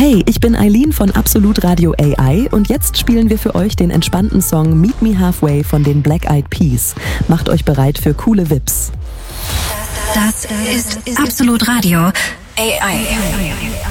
Hey, ich bin Eileen von Absolut Radio AI und jetzt spielen wir für euch den entspannten Song Meet Me Halfway von den Black Eyed Peas. Macht euch bereit für coole Vibes. Das ist Absolut Radio AI.